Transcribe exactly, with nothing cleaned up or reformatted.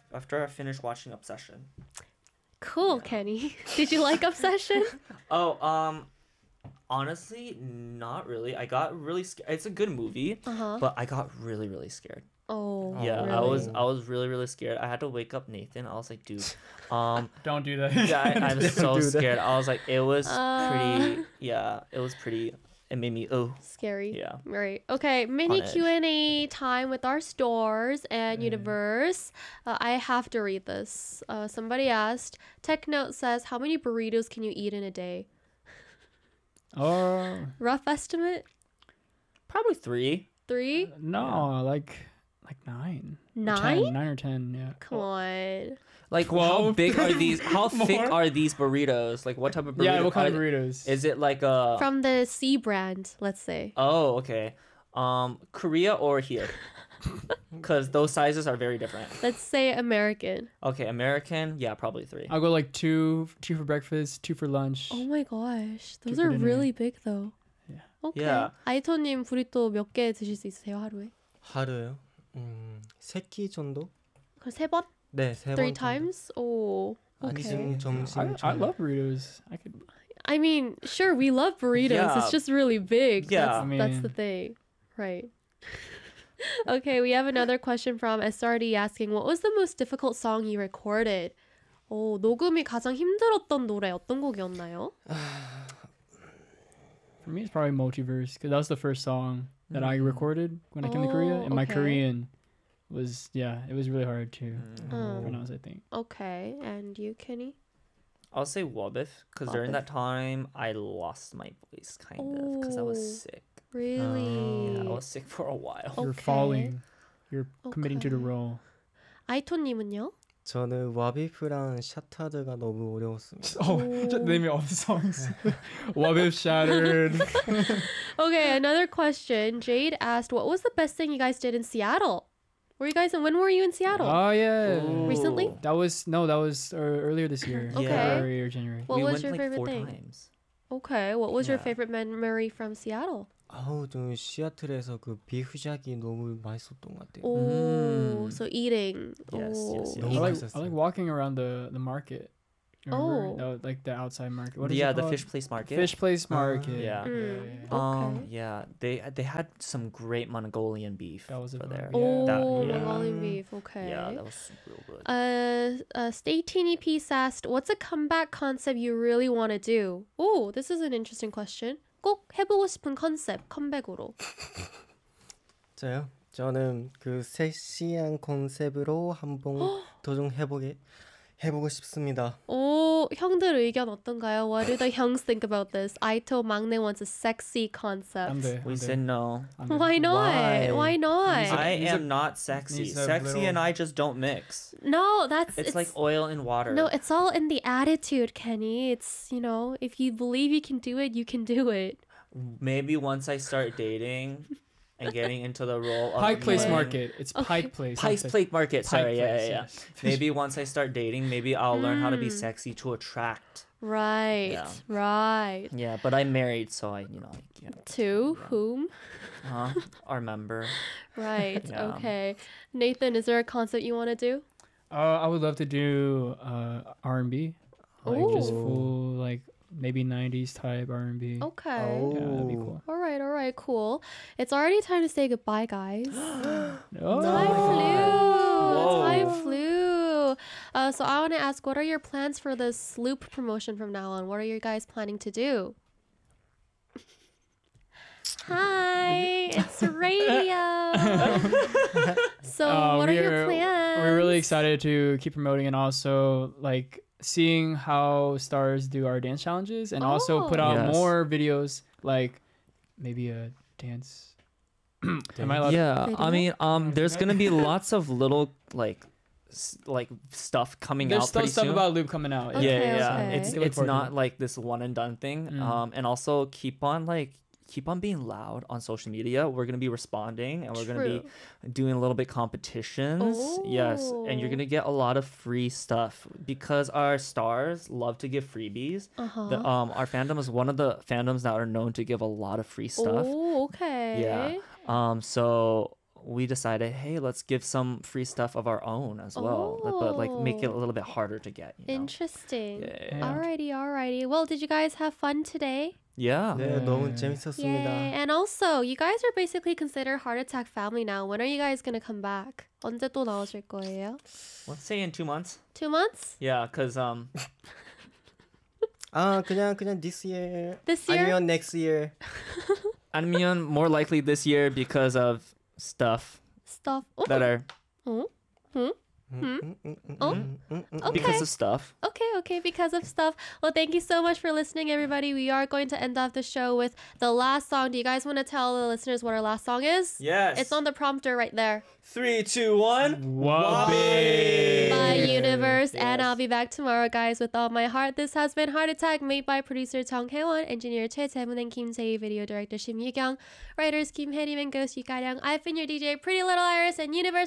after I finished watching Obsession. Cool, Yeah. Kenny. Did you like Obsession? Oh, um, honestly, not really. I got really scared. It's a good movie, Uh-huh. but I got really, really scared. Oh, Yeah, really? I was, I was really, really scared. I had to wake up Nathan. I was like, dude, um, Don't do that. yeah, I, I'm Don't so do that. scared. I was like, it was Uh. pretty. Yeah, it was pretty. It made me oh Scary. yeah. Right. Okay. Mini On edge. Q and A time with our stores and universe. Uh, I have to read this. Uh, somebody asked. Tech Note says, "How many burritos can you eat in a day?" Oh Rough estimate. Probably three. Three. no, like like nine. Nine? Ten, nine or ten. Yeah. Come on. Like how twelve? big are these? How thick More? are these burritos? Like what type of burrito? Yeah. What kind of are- burritos? Is it like a? From the C brand, let's say. Oh, okay. Um, Korea or here? Because those sizes are very different. Let's say American. Okay, American, yeah, probably three. I'll go like two, two for breakfast, two for lunch. Oh my gosh. Those for are dinner. really big though. Yeah. Okay. Yeah. 아이토님 브리또 몇 개 드실 수 있으세요, 하루에? 하루요? 음, 세 끼 정도? 그럼 세 번? 네, 세 번. Three times? Oh. Okay. 아침, 점심, I, I 저녁. love burritos. I could. I mean, sure, we love burritos. Yeah. It's just really big. Yeah. That's, I that's the mean- thing. Right. Okay, we have another question from S R D asking, what was the most difficult song you recorded? 오, 녹음이 가장 힘들었던 노래 어떤 곡이었나요? For me, it's probably Multiverse because that was the first song that I Mm. recorded when I came to Korea, Oh, and my okay. Korean was yeah, it was really hard to Mm. Um, pronounce. I think. Okay, and you, Kenny? I'll say Wabif, because during Wabif. that time I lost my voice kind of, because I was Oh. sick. Really? Yeah, I was sick for a while. You're Okay. falling. You're committing to the Okay. role. 아이토님은요? 저는 와비프랑 샤타드가 너무 어려웠습니다. Oh, just name me all the songs. What if shattered? Okay, another question. Jade asked, what was the best thing you guys did in Seattle? Were you guys, when were you in Seattle? Oh yeah. Ooh. Recently? That was no, that was uh, earlier this year. Okay. February or January. What we was went your like favorite four thing? times. Okay, what was your Yeah. favorite memory from Seattle? 아우, 저 시애틀에서 그 비프ዣ기 너무 맛있었던 것 같아요. Oh, Mm. so eating. Yes, oh. yes, yes. I 너무 like 맛있었어요. I like walking around the the market. Remember? Oh. That was, like the outside market. What is yeah, it the called? fish place market. Fish place Ah. market. Yeah. yeah, Mm. yeah. Um, Okay. yeah, they they had some great Mongolian beef That was a for vibe. there. Yeah. Oh, That- yeah. Mongolian beef. Okay. Yeah, that was real good. Uh, uh, Stay Teeny Piece asked, what's a comeback concept you really want to do? Oh, this is an interesting question. 꼭 해보고 싶은 컨셉, 컴백으로. 저요? 저는 그 섹시한 컨셉으로 한번 도전해보게 해보고 싶습니다. 오, 형들 의견 어떤가요? What do the 형s think about this? Aito 막내 wants a sexy concept. I'm there. we I'm said there. no. I'm there. Why not? Why? Why not? He's a- I he's a- am not sexy. he's a Sexy little- and I just don't mix. no, that's It's, like oil and water. no, it's all in the attitude, Kenny. It's, you know, if you believe you can do it, you can do it. Maybe once I start dating and getting into the role of Pike Place Okay. Market. It's Okay. Pike Place. not Pike's Fish- Plate Market. Pike Sorry, yeah, Place, yeah, yeah. yes. Maybe once I start dating, maybe I'll learn how to be Mm. sexy to attract. Right, Yeah. right. Yeah, but I'm married, so I, you know, I can't. To Yeah. whom? Huh? Our member. Right, Yeah. okay. Nathan, is there a concept you want to do? Uh, I would love to do uh R and B, like just Ooh. full like maybe nineties type R and B. Okay. Yeah, that'd be Oh. cool. All right, all right, cool. It's already time to say goodbye, guys. Oh. Time flew. Whoa. Time flew. Uh, so I want to ask, what are your plans for this loop promotion from now on? What are you guys planning to do? Hi, it's radio. So Uh, what are your we're- plans? We're really excited to keep promoting and also like seeing how stars do our dance challenges and also put Oh. out Yes. more videos like maybe a dance. Am I allowed? Yeah, Video? I mean, um, there's gonna be lots of little like, s- like stuff coming There's out still pretty stuff soon. about Loop coming out. Okay, yeah, yeah, yeah. okay. It's Look it's forward to not it. like this one and done thing. Mm. Um, and also keep on like keep on being loud on social media. We're gonna be responding and we're gonna be True. doing a little bit competitions. Yes, and you're Oh. gonna get a lot of free stuff because our stars love to give freebies. Uh-huh. The, um, our fandom is one of the fandoms that are known to give a lot of free stuff. Oh, okay. Yeah. Um, so we decided, hey, let's give some free stuff of our own as well, but, but like make it a Oh. little bit harder to get. You know? Interesting. Yeah, yeah, yeah. Alrighty, alrighty. Well, did you guys have fun today? Yeah. 네, 너무 네. 재밌었습니다. Yay. And also, you guys are basically considered Heart Attack family now. When are you guys gonna come back? 언제 또 나오실 거예요? Let's say in two months. Two months? Yeah, cause um, 아, 그냥 그냥 this year. This year? 아니면 next year. 아니면 more likely this year because of stuff Stuff. Oh. that are Oh. 음, Hmm? 음, 음, 음, Oh. 음, 음, 음. Okay. because of stuff. Okay, okay, because of stuff. Well, thank you so much for listening, everybody. We are going to end off the show with the last song. Do you guys want to tell the listeners what our last song is? Yes. It's on the prompter right there. three, two, one. Wabi. By Universe. And Yes. I'll be back tomorrow, guys, with all my heart. This has been Heart Attack, made by producer Jung Hae-won, engineer Choi Tae-moon and Kim Tae, video director Shim Yu-kyung, writers Kim Hae-rim and Ghost Yu Ga-ryung. I've been your D J, Pretty Little Iris, and Universe